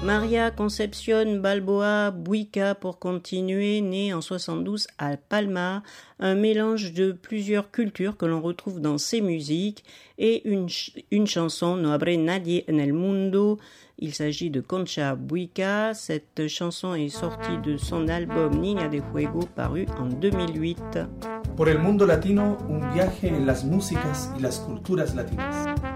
Maria Concepción Balboa Buica, pour continuer, née en 72 à Palma, un mélange de plusieurs cultures que l'on retrouve dans ses musiques, et une chanson, No habré nadie en el mundo. Il s'agit de Concha Buica. Cette chanson est sortie de son album Niña de Fuego, paru en 2008. Por el mundo latino, un viaje en las músicas y las culturas latinas.